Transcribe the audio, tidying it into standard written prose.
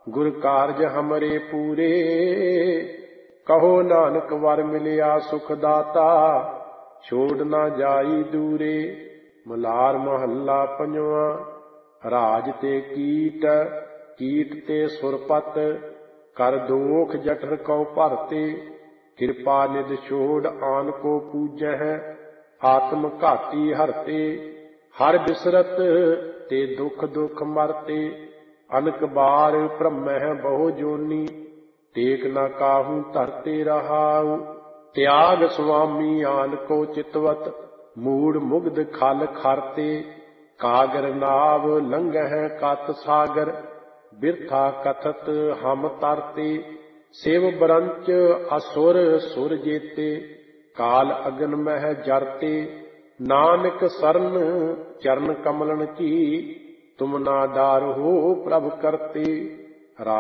गुर कारज हमरे पूरे। कहो नानक वर मिलिया सुख दाता, छोड़ ना जाई दूरे। मलार महला पंजवा। राज ते कीट, कीट ते सुरपत, कर दोख जठर कौ भरते। कृपा निध छोड़ आन को पूजह, आत्म घाती हरते। हर बिसरत ते दुख दुख मरते। अनक बार भ्रमह बहु जोनी, टेक न काहू धरते रहाऊ। त्याग स्वामी आन को चितवत, मूड मुग्ध खल खरते। कागर नाव लंघह कत सागर, बिरथा कथत हम तरते। शिव बरंच असुर सुर जेते, काल अगन मह जरते। नानक सरन चरण कमलन की, तुम ना डार हो प्रभ करते।